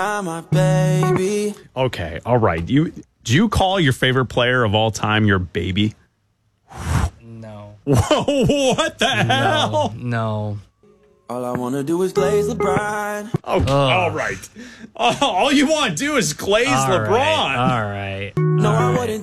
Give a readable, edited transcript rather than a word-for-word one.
my baby. Okay, all right. Do you call your favorite player of all time your baby? No. Whoa, what the hell? No. All I wanna do is glaze LeBron. Okay, all right. All you want to do is glaze LeBron. All right. No, I wouldn't